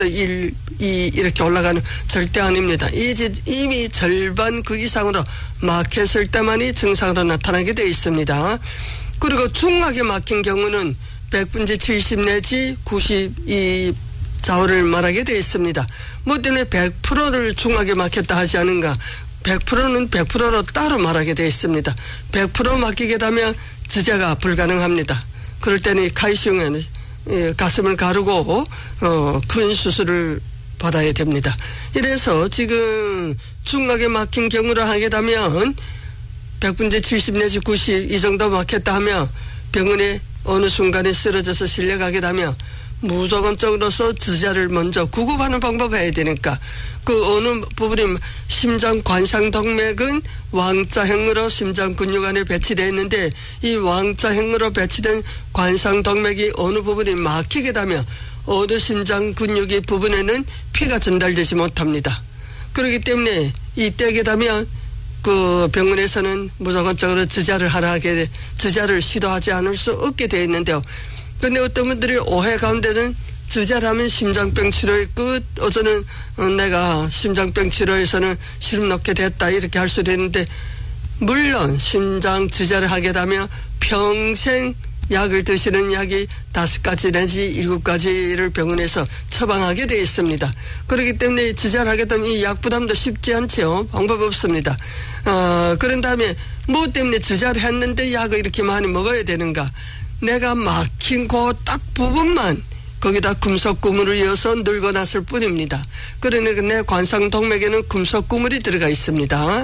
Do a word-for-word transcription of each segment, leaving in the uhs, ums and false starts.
일, 이 이렇게 올라가는 절대 아닙니다. 이제 이미 절반 그 이상으로 막혔을 때만이 증상으로 나타나게 되어 있습니다. 그리고 중하게 막힌 경우는 백 분의 칠십 내지 구십 이 좌우를 말하게 되어 있습니다. 뭐 때문에 백 퍼센트를 중하게 막혔다 하지 않은가. 백 퍼센트는 백 퍼센트로 따로 말하게 되어 있습니다. 백 퍼센트 막히게 되면 지자가 불가능합니다. 그럴 때는 카이시용에는 예, 가슴을 가르고 어, 큰 수술을 받아야 됩니다. 이래서 지금 중하게 막힌 경우를 하게 되면 백 분의 칠십 내지 구십 이 정도 막혔다 하면 병원에 어느 순간에 쓰러져서 실려가게 되면 무조건적으로서 지자를 먼저 구급하는 방법을 해야 되니까 그 어느 부분이 심장 관상동맥은 왕자형으로 심장 근육 안에 배치되어 있는데 이 왕자형으로 배치된 관상동맥이 어느 부분이 막히게 되면 어느 심장 근육의 부분에는 피가 전달되지 못합니다. 그렇기 때문에 이때게 되면 그 병원에서는 무조건적으로 지자를 하라 하게 지자를 시도하지 않을 수 없게 되어 있는데요. 근데 어떤 분들이 오해 가운데는 지자를 하면 심장병 치료의 끝, 어제는 내가 심장병 치료에서는 시름 넣게 됐다 이렇게 할 수도 있는데 물론 심장 지자를 하게 되면 평생 약을 드시는 약이 다섯 가지 내지 일곱 가지를 병원에서 처방하게 되어 있습니다. 그렇기 때문에 지자를 하게 되면 이 약 부담도 쉽지 않죠. 방법 없습니다. 어, 그런 다음에 뭐 때문에 지자를 했는데 약을 이렇게 많이 먹어야 되는가. 내가 막힌 그 딱 부분만 거기다 금속 구물을 이어서 늙어놨을 뿐입니다. 그러니까 내 관상동맥에는 금속 구물이 들어가 있습니다.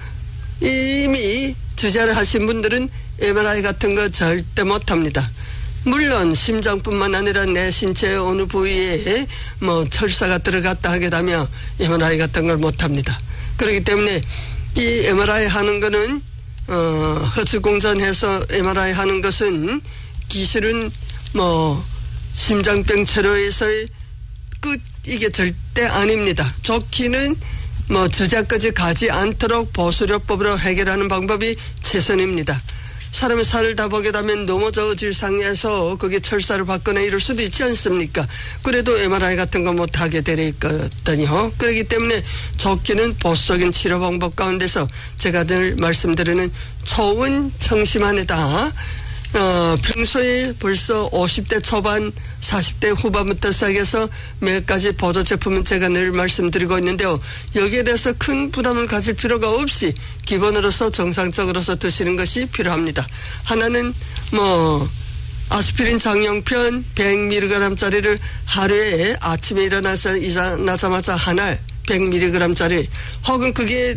이미 주자를 하신 분들은 엠알아이 같은 거 절대 못합니다. 물론 심장뿐만 아니라 내 신체의 어느 부위에 뭐 철사가 들어갔다 하게 되면 엠알아이 같은 걸 못합니다. 그렇기 때문에 이 엠알아이 하는 거는 어, 허수공전해서 엠알아이 하는 것은 기술은 뭐 심장병 치료에서의 끝 이게 절대 아닙니다. 좋기는 뭐 저자까지 가지 않도록 보수료법으로 해결하는 방법이 최선입니다. 사람이 살다 보게 되면 넘어져 질상에서 그게 철사를 받거나 이럴 수도 있지 않습니까? 그래도 엠알아이 같은 거 못하게 되거든요. 그렇기 때문에 좋기는 보수적인 치료 방법 가운데서 제가 늘 말씀드리는 초운 청심환에다 어, 평소에 벌써 오십 대 초반, 사십 대 후반부터 시작해서 몇 가지 보조 제품은 제가 늘 말씀드리고 있는데요. 여기에 대해서 큰 부담을 가질 필요가 없이 기본으로서 정상적으로서 드시는 것이 필요합니다. 하나는 뭐 아스피린 장용편 백 밀리그램짜리를 하루에 아침에 일어나서 일어나자마자 한 알 백 밀리그램짜리 혹은 그게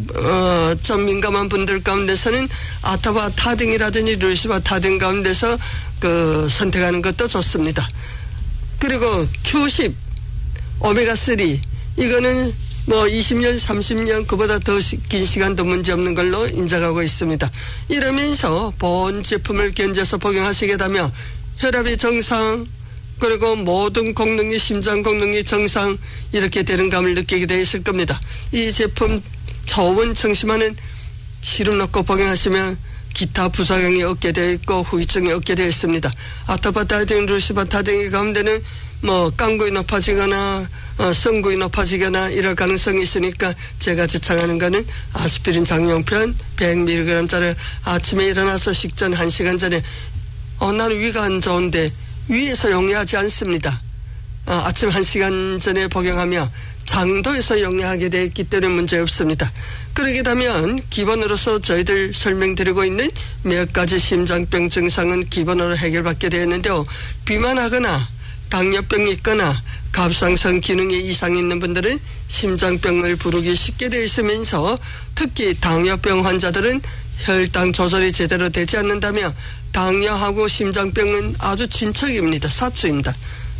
어, 좀 민감한 분들 가운데서는 아타바타딘이라든지 루시바타딘 가운데서 그 선택하는 것도 좋습니다. 그리고 큐 십 오메가삼 이거는 뭐 이십 년 삼십 년 그보다 더 긴 시간도 문제없는 걸로 인정하고 있습니다. 이러면서 본 제품을 견뎌서 복용하시게 되면 혈압이 정상 그리고 모든功능이 심장功능이 정상 이렇게 되는 감을 느끼게 되어 있을 겁니다. 이 제품 초원 청심환은 시름 넣고 복용하시면 기타 부작용이 없게 되어 있고 후유증이 없게 되어 있습니다. 아타바타딘, 루시바타딘 가운데는 뭐 깡구이 높아지거나 어, 성구이 높아지거나 이럴 가능성이 있으니까 제가 추천하는 거는 아스피린 장용편 백 밀리그램짜리 아침에 일어나서 식전 한 시간 전에 어, 나는 위가 안 좋은데 위에서 용이하지 않습니다. 어, 아침 한 시간 전에 복용하며 장도에서 용이하게 되어 있기 때문에 문제 없습니다. 그러게 되면 기본으로서 저희들 설명드리고 있는 몇 가지 심장병 증상은 기본으로 해결받게 되었는데요. 비만하거나 당뇨병이 있거나 갑상선 기능에 이상이 있는 분들은 심장병을 부르기 쉽게 되어 있으면서 특히 당뇨병 환자들은 혈당 조절이 제대로 되지 않는다며 당뇨하고 심장병은 아주 친척입니다. 사투입니다.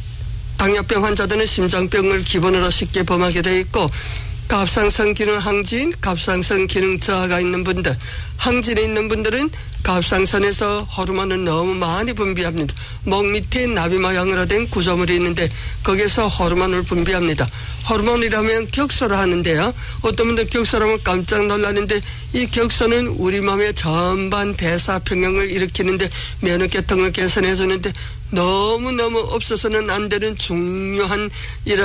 당뇨병 환자들은 심장병을 기본으로 쉽게 범하게 되어 있고 갑상선 기능 항진, 갑상선 기능 저하가 있는 분들, 항진에 있는 분들은 갑상선에서 호르몬을 너무 많이 분비합니다. 목 밑에 나비 모양으로 된 구조물이 있는데 거기서 호르몬을 분비합니다. 호르몬이라면 격소를 하는데요. 어떤 분들 격소라면 깜짝 놀라는데 이 격소는 우리 몸의 전반 대사 평형을 일으키는데 면역계통을 개선해 주는데 너무너무 없어서는 안 되는 중요한 이런